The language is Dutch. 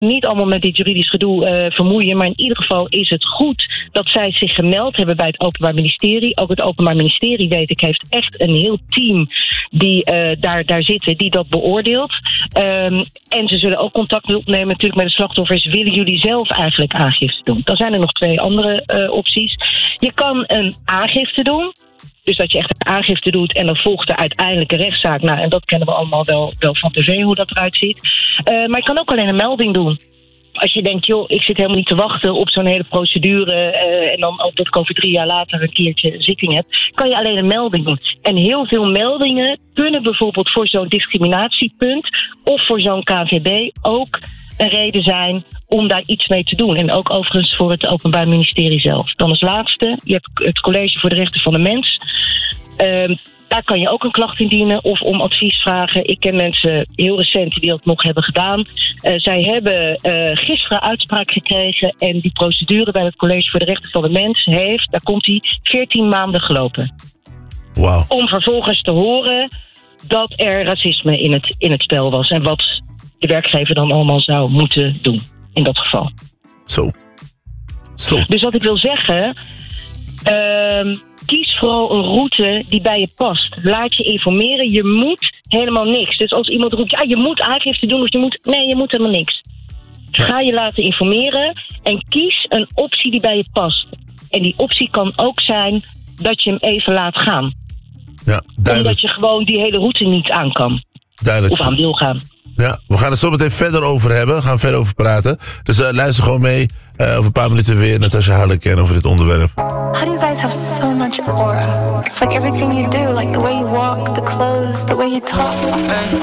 niet allemaal met dit juridisch gedoe vermoeien. Maar in ieder geval is het goed dat zij zich gemeld hebben bij het Openbaar Ministerie. Ook het Openbaar Ministerie, weet ik, heeft echt een heel team die daar zitten, die dat beoordeelt. En ze zullen ook contact opnemen natuurlijk met de slachtoffers. Willen jullie zelf eigenlijk aangifte doen? Dan zijn er nog 2 andere opties. Je kan een aangifte doen. Dus dat je echt een aangifte doet en dan volgt er uiteindelijk een rechtszaak. Nou, en dat kennen we allemaal wel van tv, hoe dat eruit ziet. Maar je kan ook alleen een melding doen. Als je denkt, joh, ik zit helemaal niet te wachten op zo'n hele procedure. En dan ook dat ik over 3 jaar later een keertje een zitting heb. Kan je alleen een melding doen. En heel veel meldingen kunnen bijvoorbeeld voor zo'n discriminatiepunt of voor zo'n KVB ook een reden zijn om daar iets mee te doen. En ook overigens voor het Openbaar Ministerie zelf. Dan als laatste, je hebt het College voor de Rechten van de Mens. Daar kan je ook een klacht indienen of om advies vragen. Ik ken mensen heel recent die dat nog hebben gedaan. Zij hebben gisteren uitspraak gekregen en die procedure bij het College voor de Rechten van de Mens heeft, daar komt die 14 maanden gelopen. Wow. Om vervolgens te horen dat er racisme in het spel was en wat de werkgever dan allemaal zou moeten doen in dat geval. Zo. Dus wat ik wil zeggen, kies vooral een route die bij je past. Laat je informeren. Je moet helemaal niks. Dus als iemand roept, ja, je moet aangifte doen of je moet helemaal niks. Ga je laten informeren en kies een optie die bij je past. En die optie kan ook zijn dat je hem even laat gaan. Ja, duidelijk. Omdat je gewoon die hele route niet aan kan. Duidelijk. Of aan wil gaan. Ja, we gaan het zo meteen verder over hebben. We gaan verder over praten. Dus luister gewoon mee. Over een paar minuten weer Natasha Harleken over dit onderwerp. How do you guys have so much aura? It's like everything you do, like the way you walk, the clothes, the way you talk.